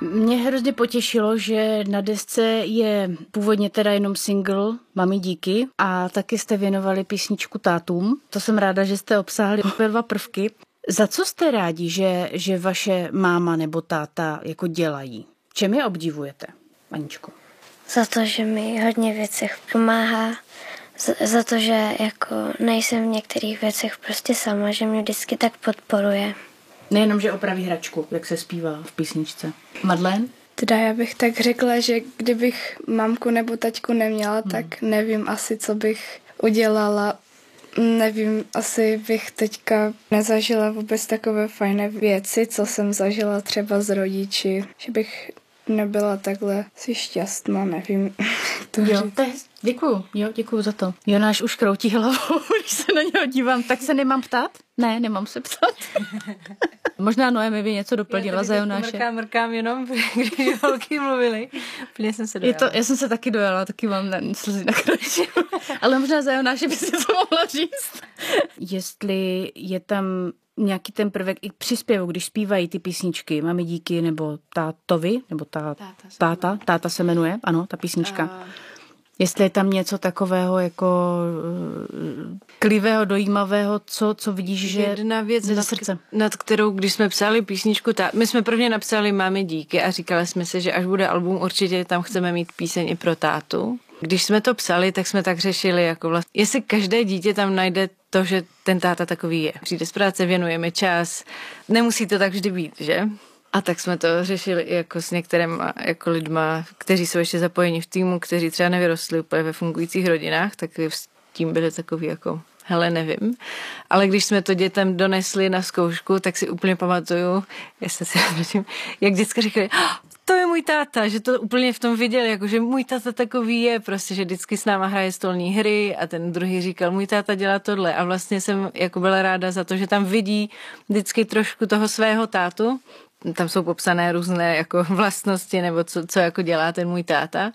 Mě hrozně potěšilo, že na desce je původně teda jenom single Mami díky a taky jste věnovali písničku tátům. To jsem ráda, že jste obsáhli obě dva prvky. Za co jste rádi, že vaše máma nebo táta jako dělají? Čem je obdivujete, Aničko? Za to, že mi hodně věcech pomáhá, za to, že jako nejsem v některých věcech prostě sama, že mě vždycky tak podporuje. Nejenom, že opraví hračku, jak se zpívá v písničce. Madlen? Teda já bych tak řekla, že kdybych mamku nebo taťku neměla, tak nevím asi, co bych udělala. Nevím, asi bych teďka nezažila vůbec takové fajné věci, co jsem zažila třeba s rodiči, že bych nebyla takhle si šťastná, nevím. Děkuju za to. Jonáš už kroutí hlavou, když se na něho dívám, tak se nemám ptát? Ne, nemám se ptát. Možná Noemi by něco doplnila za Jonáše. Mrkám jenom, když holky mluvily. Úplně jsem se dojala. Já jsem se taky dojala, taky mám slzy na kraji. Ale možná za Jonáše by si to mohla říct. Jestli je tam nějaký ten prvek i příspěvek, když zpívají ty písničky Mami díky, nebo tátovi, nebo táta se jmenuje, ano, ta písnička. Jestli je tam něco takového jako klivého, dojímavého, co vidíš, že jedna věc, za srdce. Nad kterou, když jsme psali písničku, my jsme prvně napsali Mami díky a říkali jsme si, že až bude album, určitě tam chceme mít píseň i pro tátu. Když jsme to psali, tak jsme tak řešili, jako vlastně, jestli každé dítě tam najde to, že ten táta takový je. Přijde z práce, věnujeme čas, nemusí to tak vždy být, že? A tak jsme to řešili i jako s některými jako lidma, kteří jsou ještě zapojeni v týmu, kteří třeba nevyrostli úplně ve fungujících rodinách, tak s tím byli takový jako, hele, nevím. Ale když jsme to dětem donesli na zkoušku, tak si úplně pamatuju, jak vždycky říkali, to je můj táta, že to úplně v tom viděli, jako že můj táta takový je, prostě, že vždycky s náma hraje stolní hry a ten druhý říkal, můj táta dělá tohle a vlastně jsem jako byla ráda za to, že tam vidí vždycky trošku toho svého tátu. Tam jsou popsané různé jako vlastnosti nebo co jako dělá ten můj táta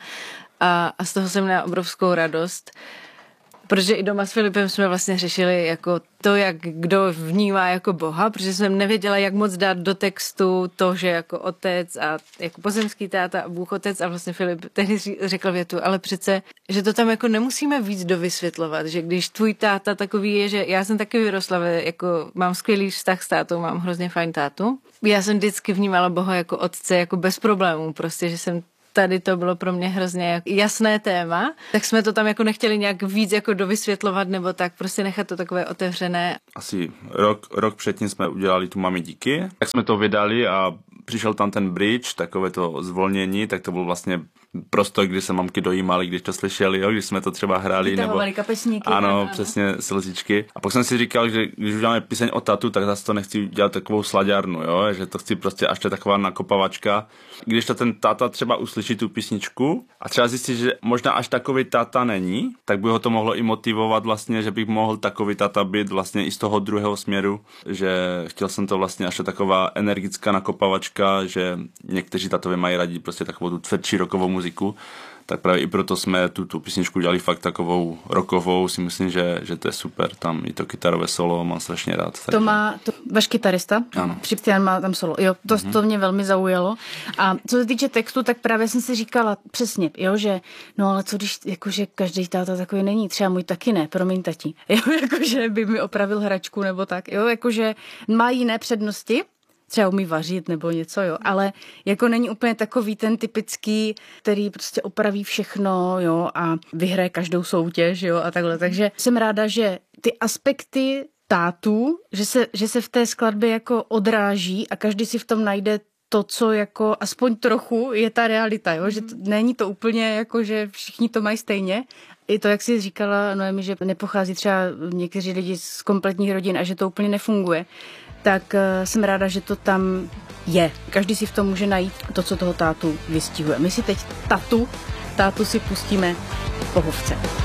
a z toho jsem měla obrovskou radost, protože i doma s Filipem jsme vlastně řešili jako to, jak kdo vnímá jako Boha, protože jsem nevěděla, jak moc dát do textu to, že jako otec a jako pozemský táta a Bůh otec a vlastně Filip tehdy řekl větu, ale přece, že to tam jako nemusíme víc dovysvětlovat, že když tvůj táta takový je, že já jsem taky vyrostla, jako mám skvělý vztah s tátou, mám hrozně fajn tátu. Já jsem vždycky vnímala Boha jako otce, jako bez problémů, prostě, že jsem tady to bylo pro mě hrozně jasné téma, tak jsme to tam jako nechtěli nějak víc jako dovysvětlovat nebo tak, prostě nechat to takové otevřené. Asi rok předtím jsme udělali tu Mami díky, tak jsme to vydali a přišel tam ten bridge, takové to zvolnění, tak to byl vlastně prostor, kdy se mamky dojímaly, když to slyšeli, jo, když jsme to třeba hráli. Nebo kapesníky. Ano, přesně, slzičky. A pak jsem si říkal, že když uděláme píseň o tatu, tak zase to nechci dělat takovou slaďárnu, jo, že to chci prostě až to taková nakopavačka. Když to ten táta třeba uslyší tu písničku a třeba zjistí, že možná až takový táta není, tak by ho to mohlo i motivovat vlastně, že bych mohl takový táta být vlastně i z toho druhého směru, že chtěl jsem to vlastně až taková energická nakopavačka, že někteří tatové mají rádi prostě takovou tu tvrdší rockovou muziku, tak právě i proto jsme tu písničku dělali fakt takovou rockovou, si myslím, že to je super, tam i to kytarové solo mám strašně rád. To má váš kytarista, Připtian má tam solo, jo, to mě velmi zaujalo. A co se týče textu, tak právě jsem si říkala přesně, jo, že no ale co když, jakože každý táta takový není, třeba můj taky ne, promiň tati, jo, jakože by mi opravil hračku nebo tak, jo, jakože má jiné přednosti, třeba umí vařit nebo něco, jo, ale jako není úplně takový ten typický, který prostě opraví všechno, jo, a vyhraje každou soutěž, jo, a takhle. Takže jsem ráda, že ty aspekty tátů, že se v té skladbě jako odráží a každý si v tom najde to, co jako aspoň trochu je ta realita, jo, že není to úplně jako, že všichni to mají stejně. I to, jak jsi říkala, Noemi, že nepochází třeba někteří lidi z kompletních rodin a že to úplně nefunguje, tak jsem ráda, že to tam je. Každý si v tom může najít to, co toho tátu vystihuje. My si teď tátu si pustíme po hovce.